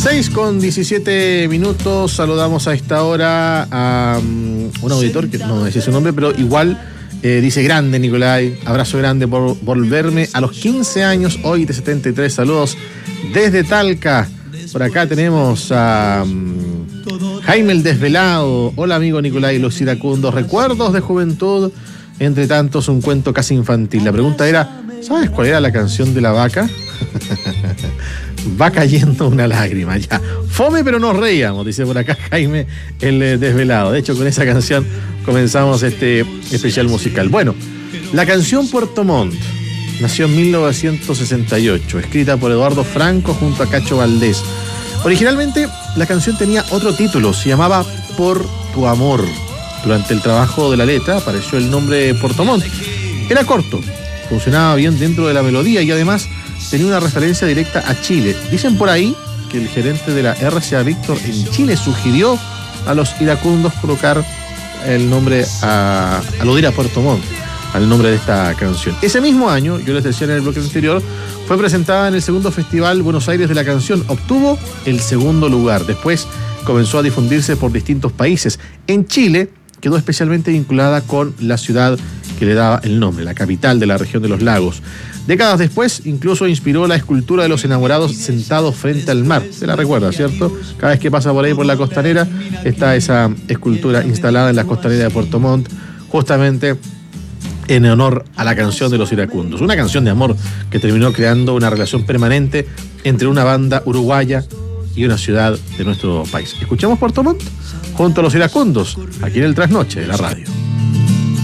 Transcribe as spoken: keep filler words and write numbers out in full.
seis con diecisiete minutos. Saludamos a esta hora a um, un auditor que no decía su nombre, pero igual eh, dice: grande Nicolai, abrazo grande por volverme a los quince años, hoy de setenta y tres. Saludos desde Talca. Por acá tenemos a um, Jaime el Desvelado. Hola amigo Nicolai, los iracundos, recuerdos de juventud, entre tantos un cuento casi infantil. La pregunta era: ¿sabes cuál era la canción de la vaca? Va cayendo una lágrima ya. Fome pero nos reíamos, dice por acá Jaime el Desvelado. De hecho, con esa canción comenzamos este especial musical. Bueno, la canción Puerto Montt nació en mil novecientos sesenta y ocho, escrita por Eduardo Franco junto a Cacho Valdés. Originalmente la canción tenía otro título, se llamaba Por tu amor. Durante el trabajo de la letra apareció el nombre Puerto Montt. Era corto, funcionaba bien dentro de la melodía y además tenía una referencia directa a Chile. Dicen por ahí que el gerente de la R C A Víctor en Chile sugirió a los iracundos colocar el nombre a aludir a Puerto Montt, al nombre de esta canción. Ese mismo año, yo les decía en el bloque anterior, fue presentada en el segundo Festival Buenos Aires de la Canción. Obtuvo el segundo lugar. Después comenzó a difundirse por distintos países. En Chile quedó especialmente vinculada con la ciudad que le daba el nombre, la capital de la región de los lagos. Décadas después, incluso inspiró la escultura de los enamorados sentados frente al mar. Se la recuerda, ¿cierto? Cada vez que pasa por ahí por la costanera, está esa escultura instalada en la costanera de Puerto Montt, justamente en honor a la canción de los iracundos. Una canción de amor que terminó creando una relación permanente entre una banda uruguaya y una ciudad de nuestro país. Escuchamos Puerto Montt junto a los iracundos, aquí en el Trasnoche de la radio.